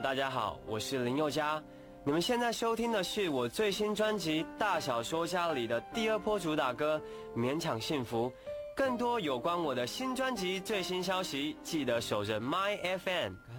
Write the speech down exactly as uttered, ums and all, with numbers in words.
大家好，我是林宥嘉。你们现在收听的是我最新专辑《大小说家》里的第二波主打歌《勉强幸福》。更多有关我的新专辑最新消息，记得守着 My F M。